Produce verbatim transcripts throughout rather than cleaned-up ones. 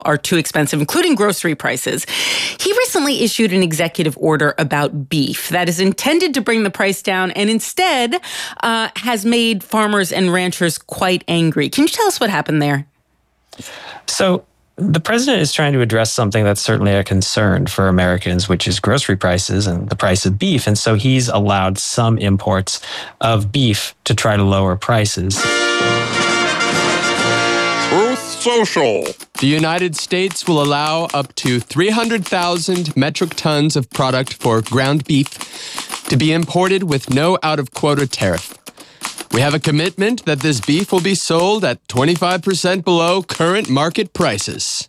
are too expensive, including grocery prices. He recently issued an executive order about beef that is intended to bring the price down and instead uh, has made farmers and ranchers quite angry. Can you tell us what happened there? So the president is trying to address something that's certainly a concern for Americans, which is grocery prices and the price of beef. And so he's allowed some imports of beef to try to lower prices. Truth Social. The United States will allow up to three hundred thousand metric tons of product for ground beef to be imported with no out-of-quota tariff. We have a commitment that this beef will be sold at twenty-five percent below current market prices.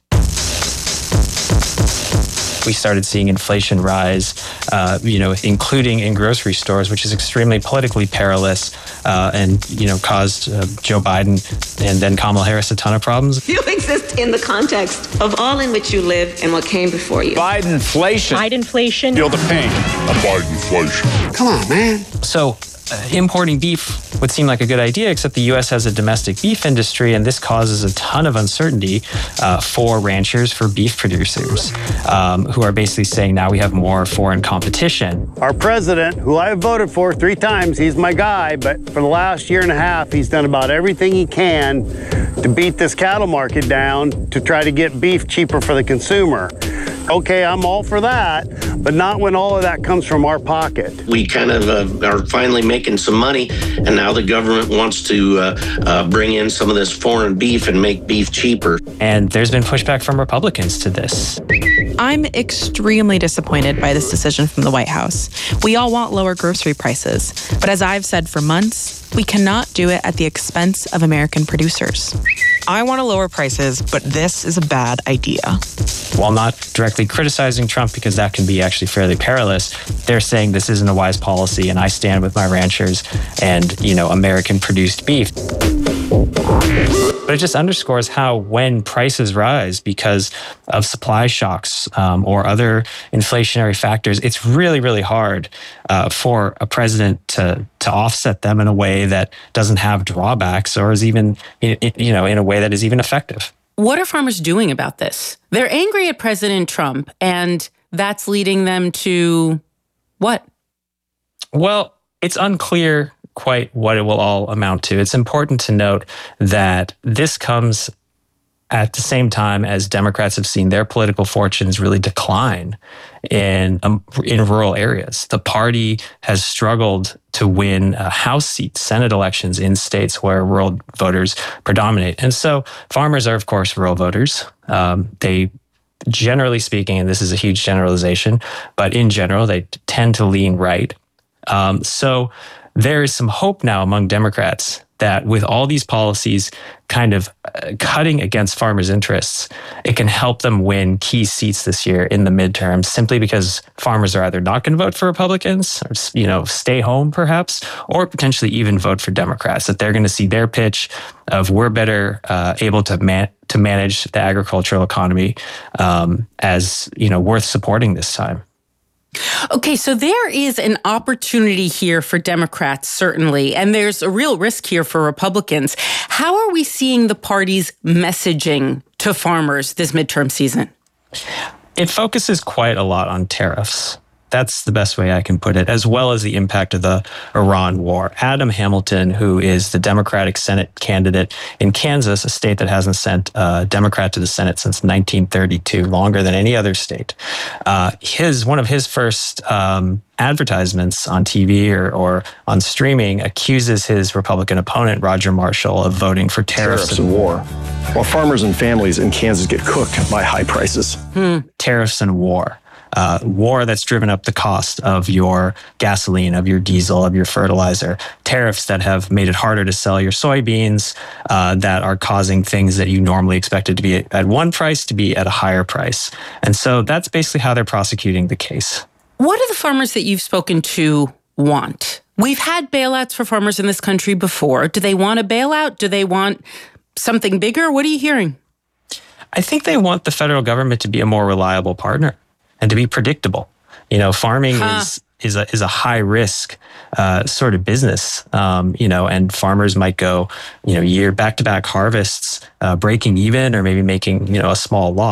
We started seeing inflation rise, uh, you know, including in grocery stores, which is extremely politically perilous uh, and, you know, caused uh, Joe Biden and then Kamala Harris a ton of problems. You exist in the context of all in which you live and what came before you. Bidenflation. Bidenflation. Feel the pain of Bidenflation. Come on, man. So uh, importing beef would seem like a good idea, except the U S has a domestic beef industry, and this causes a ton of uncertainty uh, for ranchers, for beef producers, um, who are basically saying now we have more foreign competition. Our president, who I have voted for three times, he's my guy, but for the last year and a half, he's done about everything he can to beat this cattle market down to try to get beef cheaper for the consumer. Okay, I'm all for that, but not when all of that comes from our pocket. We kind of uh, are finally making some money, and now the government wants to uh, uh, bring in some of this foreign beef and make beef cheaper. And there's been pushback from Republicans to this. I'm extremely disappointed by this decision from the White House. We all want lower grocery prices, but as I've said for months, we cannot do it at the expense of American producers. I want to lower prices, but this is a bad idea. While not directly criticizing Trump, because that can be actually fairly perilous, they're saying this isn't a wise policy, and I stand with my ranchers and, you know, American-produced beef. But it just underscores how when prices rise because of supply shocks um, or other inflationary factors, it's really, really hard uh, for a president to to offset them in a way that doesn't have drawbacks or is even, you know, in a way that is even effective. What are farmers doing about this? They're angry at President Trump, and that's leading them to what? Well, it's unclear quite what it will all amount to. It's important to note that this comes at the same time as Democrats have seen their political fortunes really decline in um, in rural areas. The party has struggled to win uh, House seats, Senate elections in states where rural voters predominate. And so farmers are, of course, rural voters. Um, they generally speaking, and this is a huge generalization, but in general, they tend to lean right. Um, so there is some hope now among Democrats that with all these policies kind of uh, cutting against farmers' interests, it can help them win key seats this year in the midterms, simply because farmers are either not going to vote for Republicans, or, you know, stay home perhaps, or potentially even vote for Democrats, that they're going to see their pitch of we're better uh, able to man- to manage the agricultural economy um, as, you know, worth supporting this time. Okay, so there is an opportunity here for Democrats, certainly, and there's a real risk here for Republicans. How are we seeing the party's messaging to farmers this midterm season? It focuses quite a lot on tariffs. That's the best way I can put it, as well as the impact of the Iran war. Adam Hamilton, who is the Democratic Senate candidate in Kansas, a state that hasn't sent a Democrat to the Senate since nineteen thirty-two, longer than any other state. Uh, his one of his first um, advertisements on T V or, or on streaming accuses his Republican opponent, Roger Marshall, of voting for tariffs, tariffs and war, while farmers and families in Kansas get cooked by high prices. Hmm. Tariffs and war. Uh, war that's driven up the cost of your gasoline, of your diesel, of your fertilizer. Tariffs that have made it harder to sell your soybeans, uh, that are causing things that you normally expected to be at one price to be at a higher price. And so that's basically how they're prosecuting the case. What do the farmers that you've spoken to want? We've had bailouts for farmers in this country before. Do they want a bailout? Do they want something bigger? What are you hearing? I think they want the federal government to be a more reliable partner and to be predictable. You know, farming huh. is is a is a high risk uh, sort of business, um, you know, and farmers might go, you know, year back to back harvests, uh, breaking even, or maybe making, you know, a small loss.